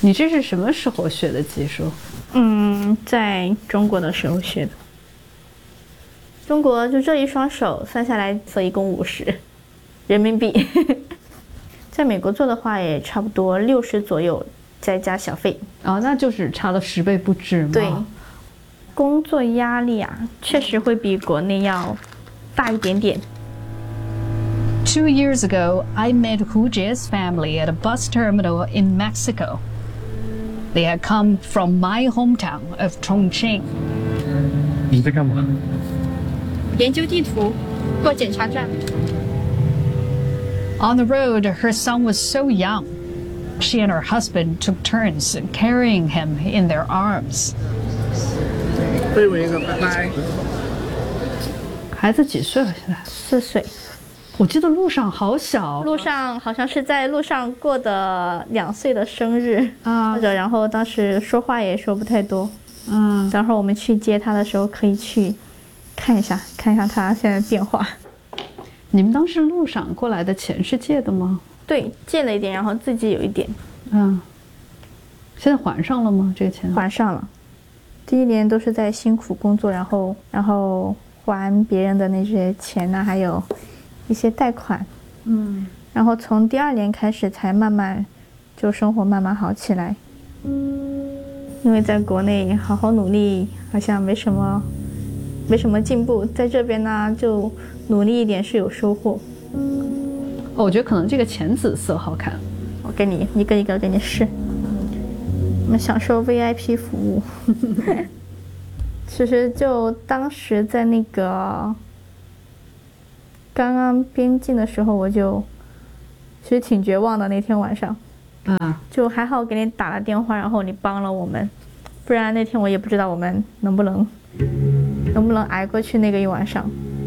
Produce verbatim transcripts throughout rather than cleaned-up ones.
你这是什么时候学的技术？ 嗯，在中国的时候学的。中国就这一双手算下来，所以一共五十人民币。在美国做的话，也差不多六十左右，再加小费。 哦，那就是差了十倍不止嘛。 对，工作压力啊，确实会比国内要大一点点。 Two years ago, I met Hu Jie's family at a bus terminal in Mexico. They had come from my hometown of Chongqing. 你在干嘛？ 研究地图，过检查站。 On the road, her son was so young. She and her husband took turns carrying him in their arms. 背我一个，拜拜。 孩子几岁了？现在四岁。 我记得路上好小， 路上好像是在路上过的两岁的生日啊， 或者然后当时说话也说不太多。 嗯， 等会儿我们去接他的时候可以去看一下，看一下他现在变化。 你们当时路上过来的钱是借的吗？ 对，借了一点，然后自己有一点。 嗯，现在还上了吗？这个钱还上了。第一年都是在辛苦工作，然后然后还别人的那些钱呢，还有一些贷款。 嗯， 然后从第二年开始才慢慢就生活慢慢好起来。因为在国内好好努力好像没什么没什么进步，在这边呢就努力一点是有收获。 哦，我觉得可能这个浅紫色好看。 我给你一个一个给你试。我们享受 V I P 服务。其实就当时在那个刚刚边境的时候，我就其实挺绝望的。那天晚上， 啊， 就还好给你打了电话，然后你帮了我们，不然那天我也不知道我们能不能能不能挨过去那个一晚上。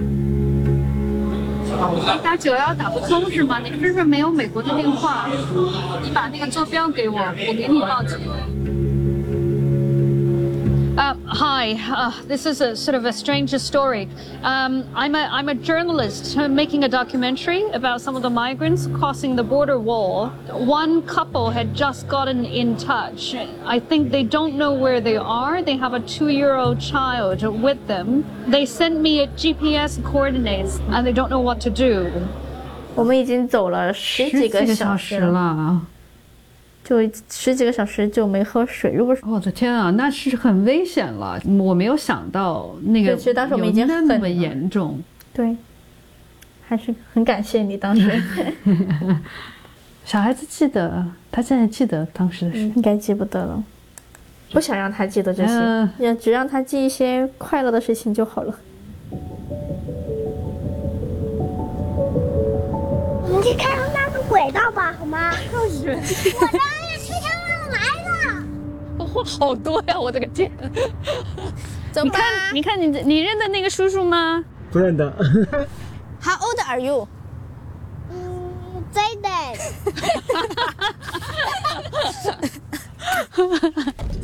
你打九幺打不通是吗？你是不是没有美国的电话？你把那个坐标给我，我给你报警。 Uh, hi, uh, this is a sort of a strange story. Um, I'm a I'm a journalist uh, making a documentary about some of the migrants crossing the border wall. One couple had just gotten in touch. I think they don't know where they are. They have a two-year-old child with them. They sent me a G P S coordinates, and they don't know what to do. 我们已经走了十几个小时了。 就十几个小时就没喝水，如果是我的天啊，那是很危险了。我没有想到那个其实当时我们已经那么严重。 对，还是很感谢你当时。 小孩子记得，他现在记得当时的事， 应该记不得了。不想让他记得这些，也、嗯、只让他记一些快乐的事情就好了。 我们去看那个轨道吧，好吗？就是。我的车厢来了。 哇，好多呀！我的个天！ 怎么办？ 你看，你看你，你认得那个叔叔吗？ 不认得。 How old are you？ 嗯 ，Zayden。